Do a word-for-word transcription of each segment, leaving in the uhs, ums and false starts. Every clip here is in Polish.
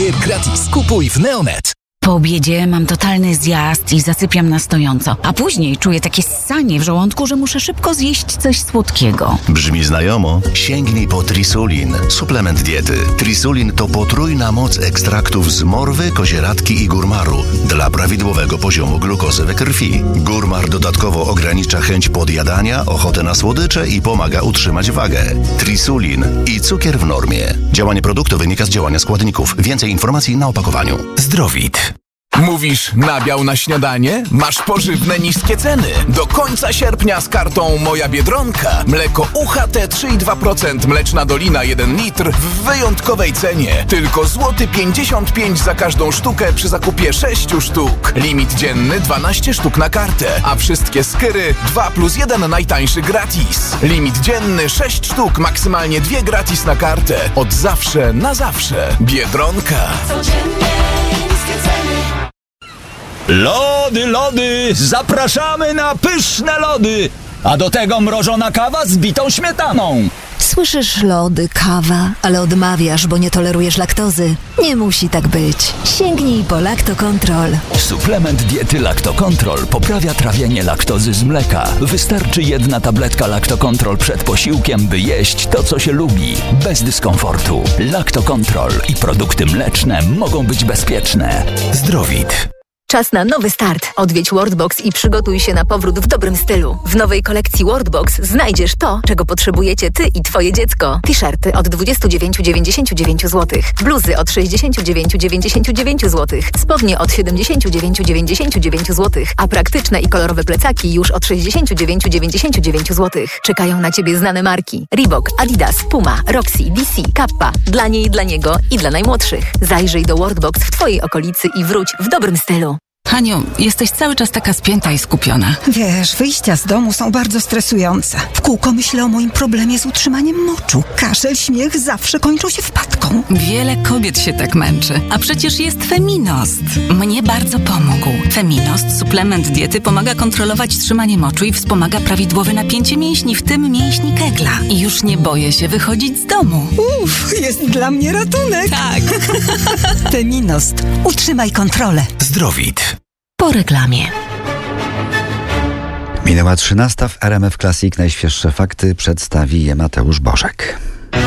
Kurier gratis. Kupuj w Neonet. Po obiedzie mam totalny zjazd i zasypiam na stojąco, a później czuję takie ssanie w żołądku, że muszę szybko zjeść coś słodkiego. Brzmi znajomo? Sięgnij po Trisulin, suplement diety. Trisulin to potrójna moc ekstraktów z morwy, kozieradki i górmaru dla prawidłowego poziomu glukozy we krwi. Górmar dodatkowo ogranicza chęć podjadania, ochotę na słodycze i pomaga utrzymać wagę. Trisulin i cukier w normie. Działanie produktu wynika z działania składników. Więcej informacji na opakowaniu. Zdrowit. Mówisz nabiał na śniadanie? Masz pożywne niskie ceny. Do końca sierpnia z kartą Moja Biedronka. Mleko U H T trzy i dwa procent, Mleczna Dolina jeden litr w wyjątkowej cenie. Tylko złoty pięćdziesiąt pięć za każdą sztukę przy zakupie sześciu sztuk. Limit dzienny dwanaście sztuk na kartę, a wszystkie skyry dwa plus jeden najtańszy gratis. Limit dzienny sześć sztuk, maksymalnie dwie gratis na kartę. Od zawsze na zawsze. Biedronka. Codziennie niskie ceny. Lody, lody! Zapraszamy na pyszne lody! A do tego mrożona kawa z bitą śmietaną. Słyszysz lody, kawa, ale odmawiasz, bo nie tolerujesz laktozy. Nie musi tak być. Sięgnij po Lactocontrol. Suplement diety Lactocontrol poprawia trawienie laktozy z mleka. Wystarczy jedna tabletka Lactocontrol przed posiłkiem, by jeść to, co się lubi. Bez dyskomfortu. Lactocontrol i produkty mleczne mogą być bezpieczne. Zdrowit. Czas na nowy start. Odwiedź Worldbox i przygotuj się na powrót w dobrym stylu. W nowej kolekcji Worldbox znajdziesz to, czego potrzebujecie ty i twoje dziecko. T-shirty od dwadzieścia dziewięć dziewięćdziesiąt dziewięć złotych, bluzy od sześćdziesiąt dziewięć dziewięćdziesiąt dziewięć złotych, spodnie od siedemdziesiąt dziewięć dziewięćdziesiąt dziewięć złotych, a praktyczne i kolorowe plecaki już od sześćdziesiąt dziewięć dziewięćdziesiąt dziewięć złotych. Czekają na ciebie znane marki: Reebok, Adidas, Puma, Roxy, D C, Kappa. Dla niej, dla niego i dla najmłodszych. Zajrzyj do Worldbox w twojej okolicy i wróć w dobrym stylu. Haniu, jesteś cały czas taka spięta i skupiona. Wiesz, wyjścia z domu są bardzo stresujące. W kółko myślę o moim problemie z utrzymaniem moczu. Kaszel, śmiech zawsze kończą się wpadką. Wiele kobiet się tak męczy. A przecież jest Feminost. Mnie bardzo pomógł. Feminost, suplement diety, pomaga kontrolować trzymanie moczu i wspomaga prawidłowe napięcie mięśni, w tym mięśni Kegla. I już nie boję się wychodzić z domu. Uff, jest dla mnie ratunek. Tak. Feminost. Utrzymaj kontrolę. Zdrowit. Po reklamie. Minęła trzynasta, w R M F Classic najświeższe fakty przedstawi je Mateusz Bożek.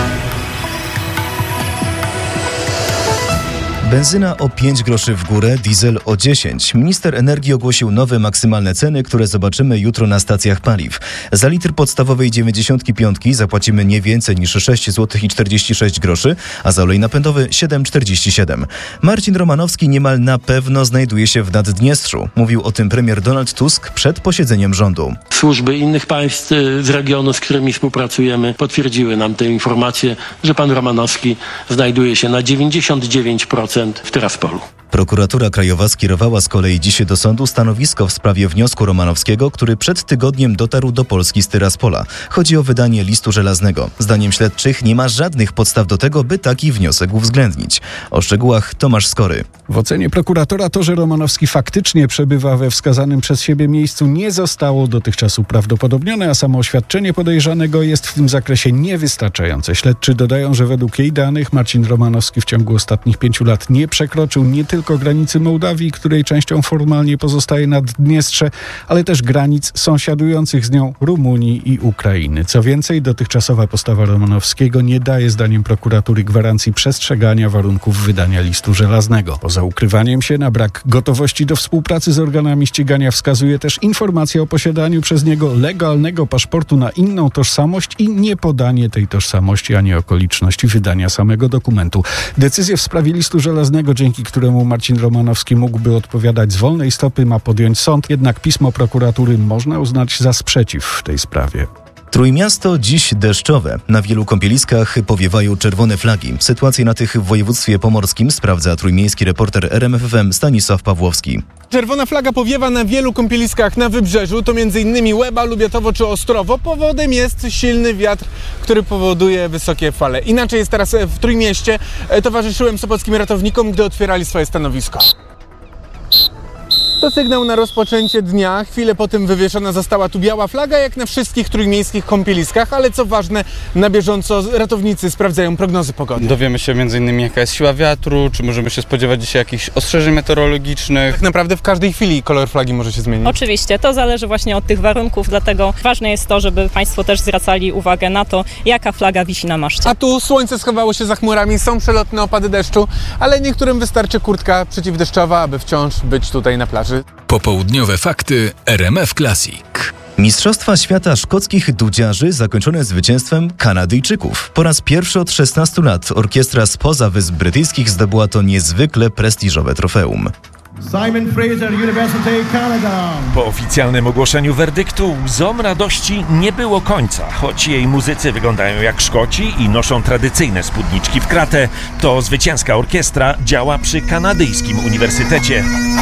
Benzyna o pięć groszy w górę, diesel o dziesięć. Minister energii ogłosił nowe maksymalne ceny, które zobaczymy jutro na stacjach paliw. Za litr podstawowej dziewięćdziesiątki piątki zapłacimy nie więcej niż sześć złotych i czterdzieści sześć groszy, a za olej napędowy siedem czterdzieści siedem. Marcin Romanowski niemal na pewno znajduje się w Naddniestrzu. Mówił o tym premier Donald Tusk przed posiedzeniem rządu. Służby innych państw z regionu, z którymi współpracujemy, potwierdziły nam tę informację, że pan Romanowski znajduje się na dziewięćdziesiąt dziewięć procent w Tyraspolu. Prokuratura Krajowa skierowała z kolei dzisiaj do sądu stanowisko w sprawie wniosku Romanowskiego, który przed tygodniem dotarł do Polski z Tyraspola. Chodzi o wydanie listu żelaznego. Zdaniem śledczych nie ma żadnych podstaw do tego, by taki wniosek uwzględnić. O szczegółach Tomasz Skory. W ocenie prokuratora to, że Romanowski faktycznie przebywa we wskazanym przez siebie miejscu, nie zostało dotychczas uprawdopodobnione, a samo oświadczenie podejrzanego jest w tym zakresie niewystarczające. Śledczy dodają, że według jej danych Marcin Romanowski w ciągu ostatnich pięciu lat nie przekroczył nie tylko granicy Mołdawii, której częścią formalnie pozostaje Naddniestrze, ale też granic sąsiadujących z nią Rumunii i Ukrainy. Co więcej, dotychczasowa postawa Romanowskiego nie daje zdaniem prokuratury gwarancji przestrzegania warunków wydania listu żelaznego. Poza ukrywaniem się na brak gotowości do współpracy z organami ścigania wskazuje też informacja o posiadaniu przez niego legalnego paszportu na inną tożsamość i nie podanie tej tożsamości ani okoliczności wydania samego dokumentu. Decyzję w sprawie listu żelaznego, dzięki któremu Marcin Romanowski mógłby odpowiadać z wolnej stopy, ma podjąć sąd, jednak pismo prokuratury można uznać za sprzeciw w tej sprawie. Trójmiasto dziś deszczowe. Na wielu kąpieliskach powiewają czerwone flagi. Sytuację na tych w województwie pomorskim sprawdza trójmiejski reporter R M F F M Stanisław Pawłowski. Czerwona flaga powiewa na wielu kąpieliskach na wybrzeżu, to między innymi Łeba, Lubiatowo czy Ostrowo. Powodem jest silny wiatr, który powoduje wysokie fale. Inaczej jest teraz w Trójmieście. Towarzyszyłem sopockim ratownikom, gdy otwierali swoje stanowisko. To sygnał na rozpoczęcie dnia. Chwilę po tym wywieszona została tu biała flaga, jak na wszystkich trójmiejskich kąpieliskach, ale co ważne, na bieżąco ratownicy sprawdzają prognozy pogody. Dowiemy się między innymi jaka jest siła wiatru, czy możemy się spodziewać dzisiaj jakichś ostrzeżeń meteorologicznych. Tak naprawdę w każdej chwili kolor flagi może się zmienić. Oczywiście, to zależy właśnie od tych warunków, dlatego ważne jest to, żeby Państwo też zwracali uwagę na to, jaka flaga wisi na maszcie. A tu słońce schowało się za chmurami, są przelotne opady deszczu, ale niektórym wystarczy kurtka przeciwdeszczowa, aby wciąż być tutaj na plaży. Popołudniowe fakty R M F Classic. Mistrzostwa świata szkockich dudziarzy zakończone zwycięstwem Kanadyjczyków. Po raz pierwszy od szesnastu lat orkiestra spoza Wysp Brytyjskich zdobyła to niezwykle prestiżowe trofeum. Simon Fraser, University Canada. Po oficjalnym ogłoszeniu werdyktu łzom radości nie było końca. Choć jej muzycy wyglądają jak Szkoci i noszą tradycyjne spódniczki w kratę, to zwycięska orkiestra działa przy kanadyjskim uniwersytecie.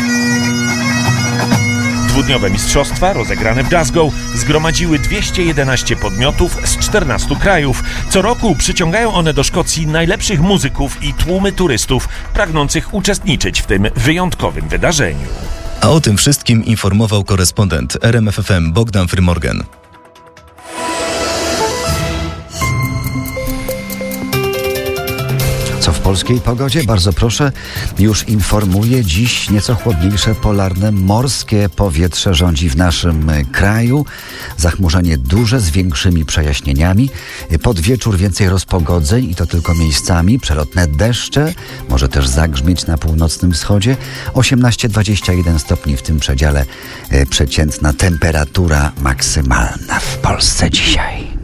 Dwudniowe mistrzostwa rozegrane w Glasgow zgromadziły dwieście jedenaście podmiotów z czternastu krajów. Co roku przyciągają one do Szkocji najlepszych muzyków i tłumy turystów pragnących uczestniczyć w tym wyjątkowym wydarzeniu. A o tym wszystkim informował korespondent R M F F M Bogdan Frymorgan. Co w polskiej pogodzie? Bardzo proszę, już informuję. Dziś nieco chłodniejsze polarne morskie powietrze rządzi w naszym kraju. Zachmurzenie duże z większymi przejaśnieniami. Pod wieczór więcej rozpogodzeń i to tylko miejscami. Przelotne deszcze, może też zagrzmieć na północnym wschodzie. osiemnaście dwadzieścia jeden stopni w tym przedziale. Przeciętna temperatura maksymalna w Polsce dzisiaj.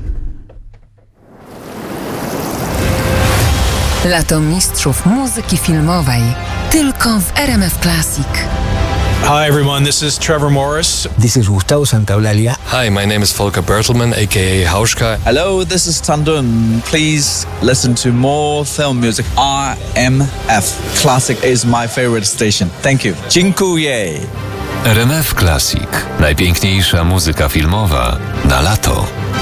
Lato mistrzów muzyki filmowej. Tylko w R M F Classic. Hi everyone, this is Trevor Morris. This is Gustavo Santaolalla. Hi, my name is Volker Bertelmann, aka Hauschka. Hello, this is Tandun. Please listen to more film music. R M F Classic is my favorite station. Thank you. Dziękuję. R M F Classic. Najpiękniejsza muzyka filmowa na lato.